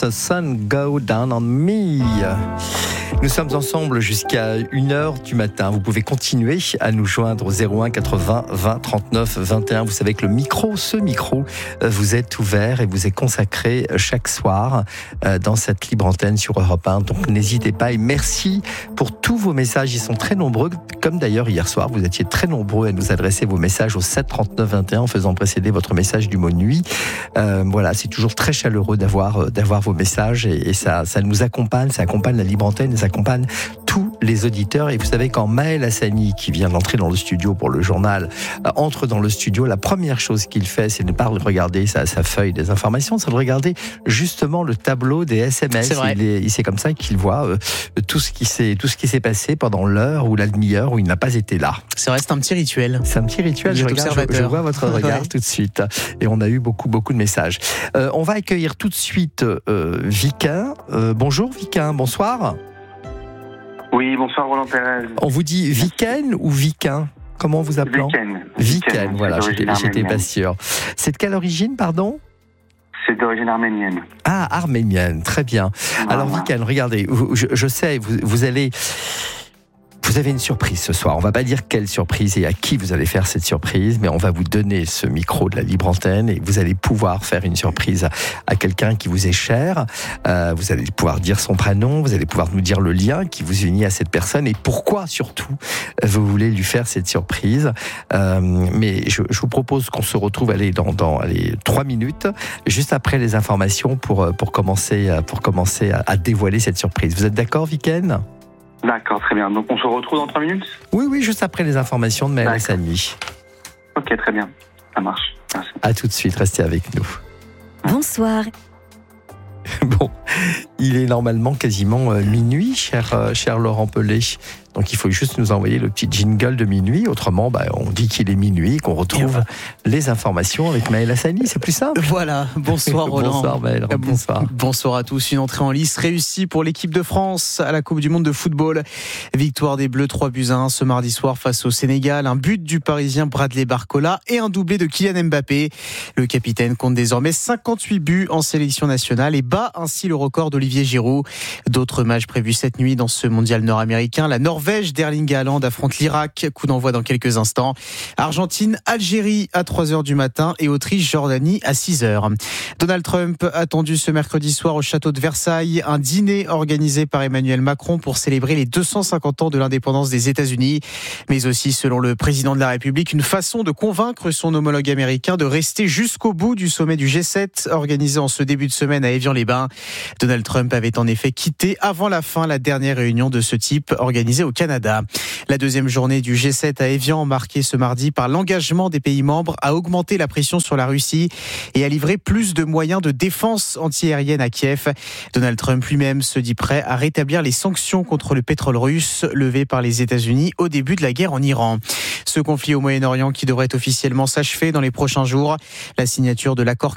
Sun Go Down on Me. Nous sommes ensemble jusqu'à 1h du matin. Vous pouvez continuer à nous joindre au 01 80 20 39 21. Vous savez que ce micro vous est ouvert et vous est consacré chaque soir dans cette libre antenne sur Europe 1. Donc n'hésitez pas et merci pour tous vos messages. Ils sont très nombreux, comme d'ailleurs hier soir. Vous étiez très nombreux à nous adresser vos messages au 7 39 21 en faisant précéder votre message du mot nuit. Voilà, c'est toujours très chaleureux d'avoir vos messages et ça nous accompagne, ça accompagne la libre antenne, ça accompagne tous les auditeurs. Et vous savez, quand Maël Hassani, qui vient d'entrer dans le studio pour le journal, entre dans le studio, la première chose qu'il fait, c'est ne pas regarder sa feuille des informations, c'est de regarder justement le tableau des SMS. C'est comme ça qu'il voit tout ce qui s'est passé pendant l'heure ou la demi-heure où il n'a pas été là. C'est vrai, c'est un petit rituel. C'est un petit rituel. Je vois votre regard tout de suite. Et on a eu beaucoup de messages. On va accueillir tout de suite Viquin. Bonjour Viquin, bonsoir. Oui, bonsoir Roland Pérez. On vous dit Viken ou Viquin? Comment vous appelez? Viken, voilà, j'étais pas sûr. C'est de quelle origine, pardon? C'est d'origine arménienne. Ah, arménienne, très bien. Alors Viken, regardez, je sais, vous avez une surprise ce soir. On va pas dire quelle surprise et à qui vous allez faire cette surprise, mais on va vous donner ce micro de la libre antenne et vous allez pouvoir faire une surprise à quelqu'un qui vous est cher. Vous allez pouvoir dire son prénom, vous allez pouvoir nous dire le lien qui vous unit à cette personne et pourquoi surtout vous voulez lui faire cette surprise. Mais je vous propose qu'on se retrouve dans 3 minutes, juste après les informations pour commencer à dévoiler cette surprise. Vous êtes d'accord, Viken ? D'accord, très bien. Donc on se retrouve dans 3 minutes ? Oui, juste après les informations de Maël Hassani. Ok, très bien. Ça marche. Merci. À tout de suite, restez avec nous. Bonsoir. Bon, il est normalement quasiment minuit, cher Laurent Pelé. Donc il faut juste nous envoyer le petit jingle de minuit. Autrement, on dit qu'il est minuit et qu'on retrouve les informations avec Maël Hassani. C'est plus simple. Voilà, bonsoir Roland. Bonsoir Maël, bonsoir. Bonsoir à tous. Une entrée en lice réussie pour l'équipe de France à la Coupe du Monde de football. Victoire des Bleus 3-1 ce mardi soir face au Sénégal. Un but du Parisien Bradley Barcola et un doublé de Kylian Mbappé. Le capitaine compte désormais 58 buts en sélection nationale et bat ainsi le record d'Olivier Giroud. D'autres matchs prévus cette nuit dans ce mondial nord-américain. La Norvège d'Erling Haaland affronte l'Irak. Coup d'envoi dans quelques instants. Argentine, Algérie à 3h du matin et Autriche, Jordanie à 6h. Donald Trump attendu ce mercredi soir au château de Versailles. Un dîner organisé par Emmanuel Macron pour célébrer les 250 ans de l'indépendance des États-Unis. Mais aussi, selon le président de la République, une façon de convaincre son homologue américain de rester jusqu'au bout du sommet du G7 organisé en ce début de semaine à Évian-les-Bains. Donald Trump avait en effet quitté avant la fin la dernière réunion de ce type organisée au Canada. La deuxième journée du G7 à Évian, marquée ce mardi par l'engagement des pays membres à augmenter la pression sur la Russie et à livrer plus de moyens de défense antiaérienne à Kiev. Donald Trump lui-même se dit prêt à rétablir les sanctions contre le pétrole russe levées par les États-Unis au début de la guerre en Iran. Ce conflit au Moyen-Orient qui devrait officiellement s'achever dans les prochains jours. La signature de l'accord